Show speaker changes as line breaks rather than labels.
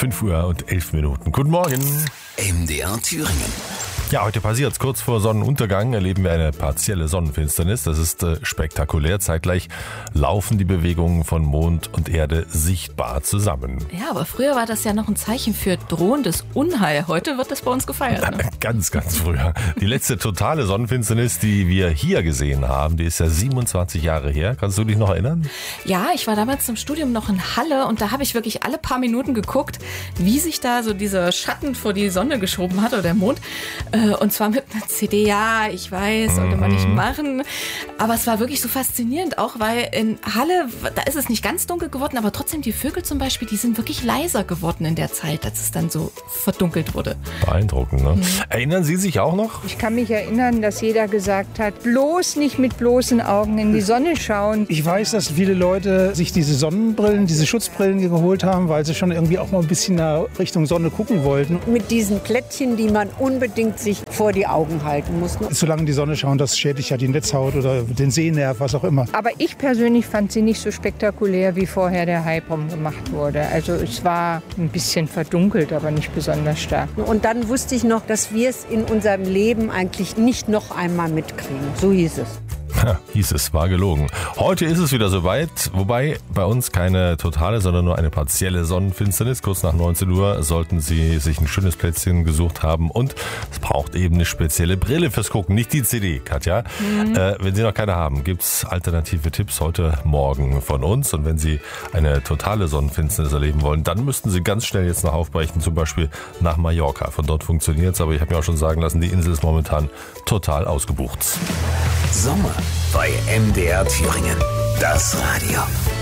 5:11 Uhr. Guten Morgen.
MDR Thüringen.
Ja, heute passiert kurz vor Sonnenuntergang, erleben wir eine partielle Sonnenfinsternis. Das ist spektakulär. Zeitgleich laufen die Bewegungen von Mond und Erde sichtbar zusammen.
Ja, aber früher war das ja noch ein Zeichen für drohendes Unheil. Heute wird das bei uns gefeiert. Ne?
Ganz früher. Die letzte totale Sonnenfinsternis, die wir hier gesehen haben, die ist ja 27 Jahre her. Kannst du dich noch erinnern?
Ja, ich war damals zum Studium noch in Halle und da habe ich wirklich alle paar Minuten geguckt, wie sich da so dieser Schatten vor die Sonne geschoben hat oder der Mond. Und zwar mit einer CD. Ja, ich weiß, sollte man nicht machen. Aber es war wirklich so faszinierend, auch weil in Halle, da ist es nicht ganz dunkel geworden, aber trotzdem die Vögel zum Beispiel, die sind wirklich leiser geworden in der Zeit, als es dann so verdunkelt wurde.
Beeindruckend, ne? Erinnern Sie sich auch noch?
Ich kann mich erinnern, dass jeder gesagt hat, bloß nicht mit bloßen Augen in die Sonne schauen.
Ich weiß, dass viele Leute sich diese Sonnenbrillen, diese Schutzbrillen geholt haben, weil sie schon irgendwie auch mal ein bisschen nach Richtung Sonne gucken wollten.
Mit diesen Plättchen, die man unbedingt sich vor die Augen halten muss.
Solange die Sonne schauen, das schädigt ja die Netzhaut oder den Sehnerv, was auch immer.
Aber ich persönlich fand sie nicht so spektakulär, wie vorher der Hype gemacht wurde. Also es war ein bisschen verdunkelt, aber nicht besonders stark.
Und dann wusste ich noch, dass wir es in unserem Leben eigentlich nicht noch einmal mitkriegen. So hieß es.
Hieß es, war gelogen. Heute ist es wieder soweit, wobei bei uns keine totale, sondern nur eine partielle Sonnenfinsternis. Kurz nach 19 Uhr sollten Sie sich ein schönes Plätzchen gesucht haben und es braucht eben eine spezielle Brille fürs Gucken, nicht die CD, Katja. Wenn Sie noch keine haben, gibt's alternative Tipps heute Morgen von uns und wenn Sie eine totale Sonnenfinsternis erleben wollen, dann müssten Sie ganz schnell jetzt noch aufbrechen, zum Beispiel nach Mallorca. Von dort funktioniert's, aber ich habe mir auch schon sagen lassen, die Insel ist momentan total ausgebucht.
Sommer bei MDR Thüringen. Das Radio.